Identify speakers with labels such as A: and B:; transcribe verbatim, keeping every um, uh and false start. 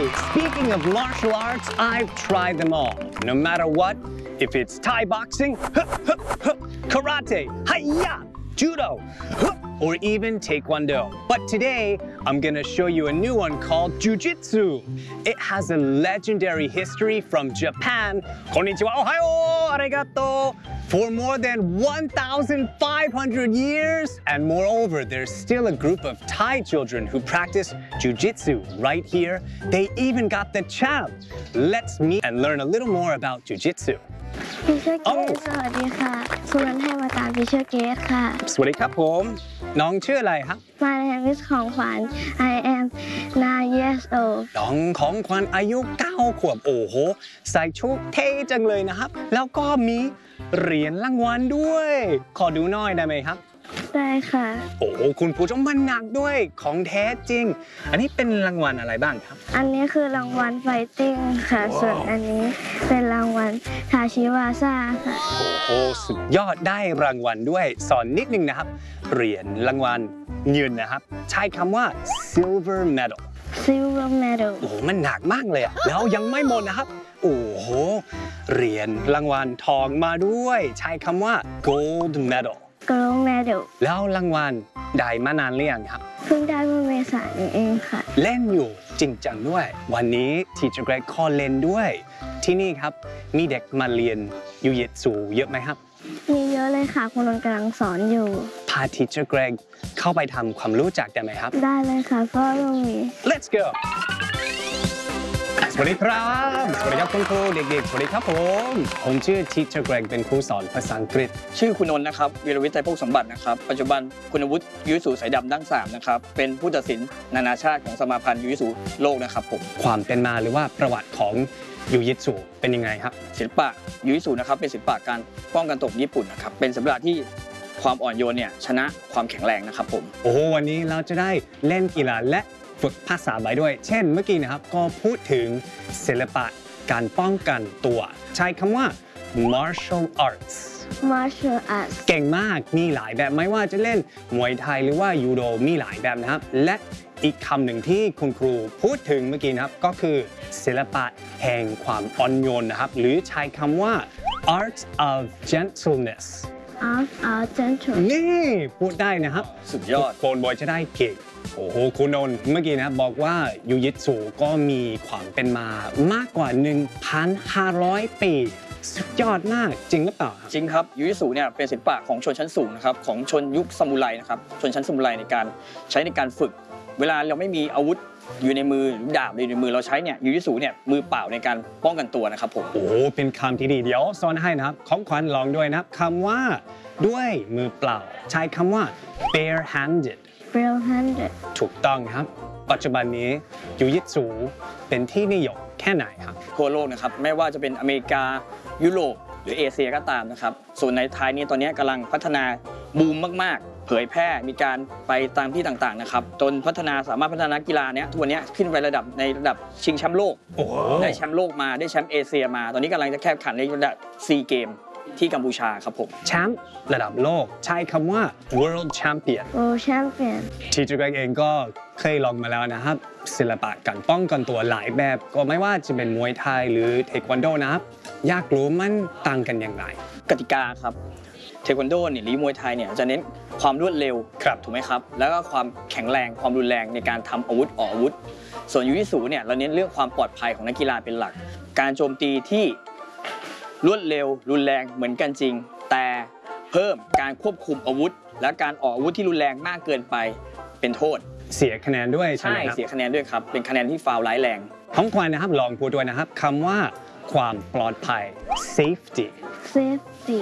A: Speaking of martial arts, I've tried them all. No matter what, if it's Thai boxing, karate, hiya, judo, or even taekwondo. But today, I'm gonna show you a new one called Jiu-Jitsu. It has a legendary history from Japan. Konnichiwa, ohayo, arigato. For more than one thousand five hundred years. And moreover, there's still a group of Thai children who practice Jiu-Jitsu right here. They even got the champ. Let's meet and learn a little more about Jiu-Jitsu.
B: พิเชอร์เกตสวัสดีค่ะสุนันท์ให้มาตามพิเชอร์เกตค่ะ
A: สวัสดีครับผมน้องชื่ออะไรครับ
B: My name is ของขวัญ I am nine years old
A: น้องของขวัญอายุเก้าขวบโอ้โหใส่ชุดเท่จังเลยนะครับแล้วก็มีเหรียญรางวัลด้วยขอดูหน่อยได้ไหมครับ
B: ได้ค่ะ
A: โอ้โหคุณผู้ชมมันหนักด้วยของแท้จริงอันนี้เป็นรางวัลอะไรบ้างครับ
B: อันนี้คือรางวัลไฟติ้งค่ะส่วนอันนี้เป็นรางวัลทาชิวาซ่าค่ะ
A: โอ้โหสุดยอดได้รางวัลด้วยสอนนิดนึงนะครับเหรียญรางวัลเงินนะครับใช้คำว่า silver medal
B: silver medal
A: โอ้โหมันหนักมากเลยอะแล้วยังไม่หมดนะครับโอ้โหเหรียญรางวัลทองมาด้วยใช้คำว่า gold medal
B: gold medal
A: แล้วรางวัลได้มานานหรือยังครับ
B: เพิ่งได้เมื่อเมษายนเองค่ะ
A: เล่นอยู่จริงจังด้วยวันนี้ทีเจอร์เกรกขอเล่นด้วยที่นี่ครับมีเด็กมาเรียนยูยิตสูเยอะไหมครับ
B: มีเยอะเลยค่ะคุณนนท์กำลังสอนอยู่
A: พาทีเจอร์เกรกเข้าไปทำความรู้จักได้ไหมครับ
B: ได้เลยค่ะก็ต้องมี
A: Let's go สวัสดีครับสวัสดีครับคุณครูเด็กๆสวัสดีครับผมผมชื่อทีเจอร์เกรกเป็นครูสอนภาษาอังกฤษ
C: ชื่อคุณนนท์นะครับวีรวิทย์ไตรภพสมบัตินะครับปัจจุบันคุณวุฒิยูยิสูสายดำดั้งสามนะครับเป็นผู้ตัดสินนานาชาติของสมาพันธ์ยูยิสูโลกนะครับผม
A: ความเป็นมาหรือว่าประวัติของยูยิสูเป็นยังไงครับ
C: ศิลปะยูยิสูนะครับเป็นศิลปะการป้องกันตบญี่ปุ่นนะครับเป็นศิลปะที่ความอ่อนโยนเนี่ยชนะความแข็งแรงนะครับผม
A: โอ้วันนี้เราจะได้เล่นกีฬาและฝึกภาษาไปด้วยเช่นเมื่อกี้นะครับก็พูดถึงศิลปะการป้องกันตัวใช้คำว่า martial arts
B: martial arts
A: เก่งมากมีหลายแบบไม่ว่าจะเล่นมวยไทยหรือว่ายูโดมีหลายแบบนะครับและอีกคำหนึ่งที่คุณครูพูดถึงเมื่อกี้นะครับก็คือศิลปะแห่งความอ่อนโยนนะครับหรือใช้คำว่า art of gentleness
B: art of gentleness
A: นี่พูดได้นะครับ
C: สุดยอด
A: โคนบอยจะได้เก่งโอ้โหคุณนนท์เมื่อกี้นะบอกว่ายูยิตสูก็มีความเป็นมามากกว่า หนึ่งพันห้าร้อย ปีสุดยอดมากจริงหรือเปล่า
C: จริงครับยูยิสูเนี่ยเป็นศิลปะของชนชั้นสูงนะครับของชนยุคซามูไรนะครับชนชั้นซามูไรในการใช้ในการฝึกเวลาเราไม่มีอาวุธอยู่ในมือหรือดาบอยู่ในมือเราใช้เนี่ยยูยิสูเนี่ยมือเปล่าในการป้องกันตัวนะครับผม
A: โอ้เป็นคำที่ดีเดี๋ยวสอนให้นะครับของขวัญลองด้วยนะครับคำว่าด้วยมือเปล่าใช้คำว่า bare handed
B: bare handed
A: ถูกต้องครับปัจจุบันนี้ยูยิตสูเป็นที่นิยมแค่ไหนครับ
C: ทั่วโลกนะครับไม่ว่าจะเป็นอเมริกายุโรปหรือเอเชียก็ตามนะครับส่วนในไทยนี่ตอนนี้กำลังพัฒนาบูมมากๆเผยแพร่มีการไปตามที่ต่างๆนะครับจนพัฒนาสามารถพัฒนากีฬาเนี้ยทุกวันนี้ขึ้นไประดับในระดับชิงแชมป์โลกได้แชมป์โลกมาได้แชมป์เอเชียมาตอนนี้กำลังจะแข่งขันในระดับซีเกมที่กัมพูชาครับผม
A: แชมป์ระดับโลกใช้คำว่า world champion
B: world champion
A: ทีเจอร์เกรกเองก็เคยลองมาแล้วนะครับศิลปะการป้องกันตัวหลายแบบก็ไม่ว่าจะเป็นมวยไทยหรือเทควันโดนะครับอยากรู้มันต่างกันอย่างไร
C: กติกาครับเทควันโดเนี่ยหรือมวยไทยเนี่ยจะเน้นความรวดเร็วถูกไหมครับแล้วก็ความแข็งแรงความรุนแรงในการทำอาวุธออกอาวุธส่วนยูยิสูเนี่ยเราเน้นเรื่องความปลอดภัยของนักกีฬาเป็นหลักการโจมตีที่รวดเร็วรุนแรงเหมือนกันจริงแต่เพิ่มการควบคุมอาวุธและการออกอาวุธที่รุนแรงมากเกินไปเป็นโทษ
A: เสียคะแนนด้วยใช่ไหม
C: ครับใช่เสียคะแนนด้วยครับเป็นคะแนนที่ฟาวล์ร้ายแรง
A: ของขวัญนะครับลองพูดด้วยนะครับคำว่าความปลอดภัย safety
B: safety